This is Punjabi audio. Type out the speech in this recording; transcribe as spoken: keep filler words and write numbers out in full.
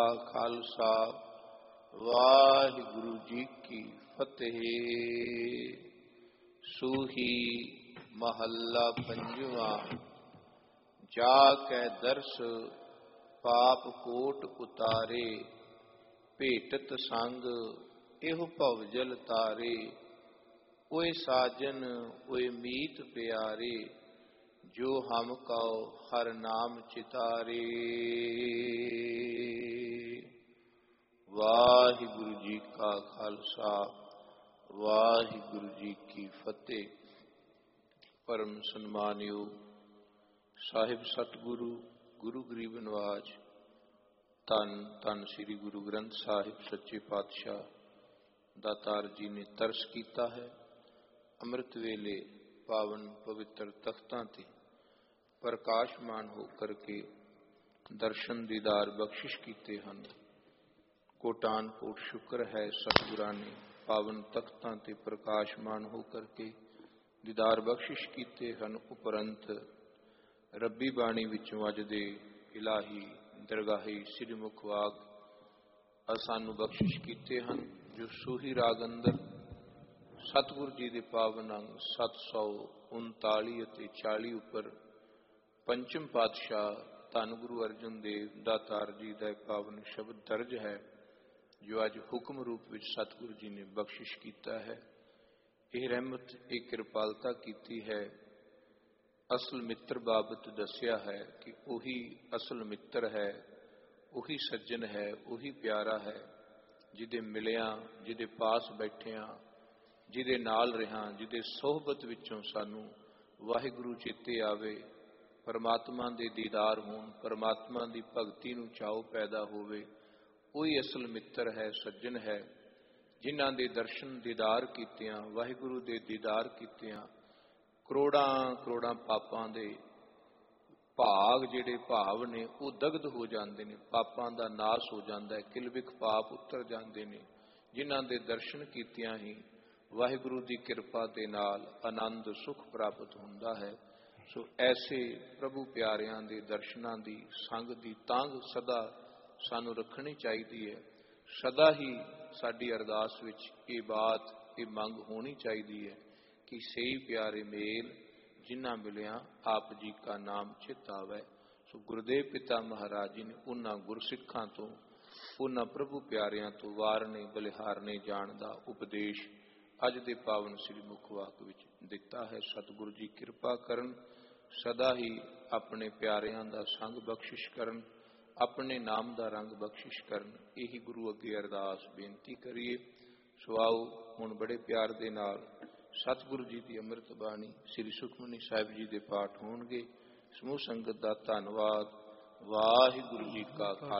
ਖਾਲਸਾ ਵਾਹਿਗੁਰੂ ਜੀ ਕੀ ਫਤਿਹ। ਸੂਹੀ ਮਹੱਲਾ ਪੰਜਵਾਂ। ਜਾ ਕੈ ਦਰਸ ਪਾਪ ਕੋਟ ਉਤਾਰੇ, ਭੇਟਤ ਸੰਗ ਇਹੋ ਭਵਜਲ ਤਾਰੇ। ਓਏ ਸਾਜਨ ਓਏ ਮੀਤ ਪਿਆਰੇ, ਜੋ ਹਮ ਕਉ ਹਰ ਨਾਮ ਚਿਤਾਰੇ। ਵਾਹਿਗੁਰੂ ਜੀ ਕਾ ਖਾਲਸਾ ਵਾਹਿਗੁਰੂ ਜੀ ਕੀ ਫਤਿਹ। ਪਰਮ ਸਨਮਾਨਯੋਗ ਸਾਹਿਬ ਸਤਿਗੁਰੂ ਗੁਰੂ ਗਰੀਬ ਨਿਵਾਜ ਧੰਨ ਧੰਨ ਸ੍ਰੀ ਗੁਰੂ ਗ੍ਰੰਥ ਸਾਹਿਬ ਸੱਚੇ ਪਾਤਸ਼ਾਹ ਦਾਤਾਰ ਜੀ ਨੇ ਤਰਸ ਕੀਤਾ ਹੈ। ਅੰਮ੍ਰਿਤ ਵੇਲੇ ਪਾਵਨ ਪਵਿੱਤਰ ਤਖਤਾਂ ਤੇ ਪ੍ਰਕਾਸ਼ਮਾਨ ਹੋ ਕਰਕੇ ਦਰਸ਼ਨ ਦੀਦਾਰ ਬਖਸ਼ਿਸ਼ ਕੀਤੇ ਹਨ। ਕੋਟਾਨ ਕੋਟ ਸ਼ੁਕਰ ਹੈ ਸਤਿਗੁਰਾਂ ਨੇ ਪਾਵਨ ਤਖਤਾਂ ਤੇ ਪ੍ਰਕਾਸ਼ਮਾਨ ਹੋ ਕਰਕੇ ਦੀਦਾਰ ਬਖਸ਼ਿਸ਼ ਕੀਤੇ ਹਨ। ਉਪਰੰਤ ਰੱਬੀ ਬਾਣੀ ਵਿੱਚੋਂ ਅੱਜ ਦੇ ਇਲਾਹੀ ਦਰਗਾਹੀ ਸ੍ਰੀ ਮੁਖ ਵਾਕ ਸਾਨੂੰ ਬਖਸ਼ਿਸ਼ ਕੀਤੇ ਹਨ, ਜੋ ਸੂਹੀ ਰਾਗ ਅੰਦਰ ਸਤਿਗੁਰੂ ਜੀ ਦੇ ਪਾਵਨ ਅੰਗ ਸੱਤ ਸੌ ਉਨਤਾਲੀ ਅਤੇ ਚਾਲੀ ਉੱਪਰ ਪੰਚਮ ਪਾਤਸ਼ਾਹ ਧੰਨ ਗੁਰੂ ਅਰਜਨ ਦੇਵ ਦਾਤਾਰ ਜੀ ਦਾ ਪਾਵਨ ਸ਼ਬਦ ਦਰਜ ਹੈ, ਜੋ ਅੱਜ ਹੁਕਮ ਰੂਪ ਵਿੱਚ ਸਤਿਗੁਰੂ ਜੀ ਨੇ ਬਖਸ਼ਿਸ਼ ਕੀਤਾ ਹੈ। ਇਹ ਰਹਿਮਤ, ਇਹ ਕਿਰਪਾਲਤਾ ਕੀਤੀ ਹੈ। ਅਸਲ ਮਿੱਤਰ ਬਾਬਤ ਦੱਸਿਆ ਹੈ ਕਿ ਉਹੀ ਅਸਲ ਮਿੱਤਰ ਹੈ, ਉਹੀ ਸੱਜਣ ਹੈ, ਉਹੀ ਪਿਆਰਾ ਹੈ, ਜਿਹਦੇ ਮਿਲਿਆਂ, ਜਿਹਦੇ ਪਾਸ ਬੈਠਿਆਂ, ਜਿਹਦੇ ਨਾਲ ਰਹਾਂ, ਜਿਹਦੇ ਸੋਹਬਤ ਵਿੱਚੋਂ ਸਾਨੂੰ ਵਾਹਿਗੁਰੂ ਚੇਤੇ ਆਵੇ, ਪਰਮਾਤਮਾ ਦੇ ਦੀਦਾਰ ਹੋਣ, ਪਰਮਾਤਮਾ ਦੀ ਭਗਤੀ ਨੂੰ ਚਾਉ ਪੈਦਾ ਹੋਵੇ। ਉਹੀ ਅਸਲ ਮਿੱਤਰ ਹੈ, ਸੱਜਣ ਹੈ, ਜਿਨ੍ਹਾਂ ਦੇ ਦਰਸ਼ਨ ਦੀਦਾਰ ਕੀਤਿਆਂ, ਵਾਹਿਗੁਰੂ ਦੇ ਦੀਦਾਰ ਕੀਤਿਆਂ ਕਰੋੜਾਂ ਕਰੋੜਾਂ ਪਾਪਾਂ ਦੇ ਭਾਗ ਜਿਹੜੇ ਭਾਵ ਨੇ ਉਹ ਦਗਧ ਹੋ ਜਾਂਦੇ ਨੇ, ਪਾਪਾਂ ਦਾ ਨਾਸ ਹੋ ਜਾਂਦਾ ਹੈ, ਕਿਲਬਿਖ ਪਾਪ ਉਤਰ ਜਾਂਦੇ ਨੇ। ਜਿਨ੍ਹਾਂ ਦੇ ਦਰਸ਼ਨ ਕੀਤਿਆਂ ਹੀ ਵਾਹਿਗੁਰੂ ਦੀ ਕਿਰਪਾ ਦੇ ਨਾਲ ਆਨੰਦ ਸੁਖ ਪ੍ਰਾਪਤ ਹੁੰਦਾ ਹੈ। ਸੋ ਐਸੇ ਪ੍ਰਭੂ ਪਿਆਰਿਆਂ ਦੇ ਦਰਸ਼ਨਾਂ ਦੀ ਸੰਗ ਦੀ ਤਾਂਘ ਸਦਾ ਸਾਨੂੰ ਰੱਖਣੀ ਚਾਹੀਦੀ ਹੈ। ਸਦਾ ਹੀ ਸਾਡੀ ਅਰਦਾਸ ਵਿੱਚ ਇਹ ਬਾਤ, ਇਹ ਮੰਗ ਹੋਣੀ ਚਾਹੀਦੀ ਹੈ ਕਿ ਸਹੀ ਪਿਆਰੇ ਮੇਲ ਜਿਨ੍ਹਾਂ ਮਿਲਿਆਂ ਆਪ ਜੀ ਕਾ ਨਾਮ ਚਿਤ ਆਵੈ। ਸੋ ਗੁਰਦੇਵ ਪਿਤਾ ਮਹਾਰਾਜ ਜੀ ਨੇ ਉਹਨਾਂ ਗੁਰਸਿੱਖਾਂ ਤੋਂ, ਉਹਨਾਂ ਪ੍ਰਭੂ ਪਿਆਰਿਆਂ ਤੋਂ ਵਾਰਨੇ ਬਲਿਹਾਰਨੇ ਜਾਣ ਦਾ ਉਪਦੇਸ਼ ਅੱਜ ਦੇ ਪਾਵਨ ਸ੍ਰੀ ਮੁਖ ਵਾਕ ਵਿੱਚ ਦਿੱਤਾ ਹੈ। ਸਤਿਗੁਰੂ ਜੀ ਕਿਰਪਾ ਕਰਨ, ਸਦਾ ਹੀ ਆਪਣੇ ਪਿਆਰਿਆਂ ਦਾ ਸੰਗ ਬਖਸ਼ਿਸ਼ ਕਰਨ, ਆਪਣੇ ਨਾਮ ਦਾ ਰੰਗ ਬਖਸ਼ਿਸ਼ ਕਰਨ। ਇਹੀ ਗੁਰੂ ਅੱਗੇ ਅਰਦਾਸ ਬੇਨਤੀ ਕਰੀਏ। ਸੋ ਆਓ ਹੁਣ ਬੜੇ ਪਿਆਰ ਦੇ ਨਾਲ ਸਤਿਗੁਰੂ ਜੀ ਦੀ ਅੰਮ੍ਰਿਤ ਬਾਣੀ ਸ੍ਰੀ ਸੁਖਮਨੀ ਸਾਹਿਬ ਜੀ ਦੇ ਪਾਠ ਹੋਣਗੇ। ਸਮੂਹ ਸੰਗਤ ਦਾ ਧੰਨਵਾਦ। ਵਾਹਿਗੁਰੂ ਜੀ ਕਾ ਖਾਲਸਾ।